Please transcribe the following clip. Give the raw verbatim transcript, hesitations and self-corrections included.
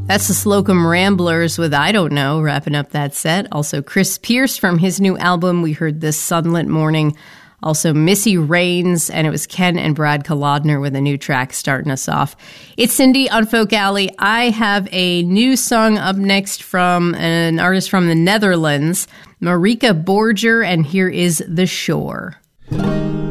That's the Slocum Ramblers with I Don't Know, wrapping up that set. Also, Chris Pierce from his new album, we heard This Sunlit Morning. Also, Missy Raines, and it was Ken and Brad Kolodner with a new track starting us off. It's Cindy on Folk Alley. I have a new song up next from an artist from the Netherlands, Marika Borger, and here is The Shore.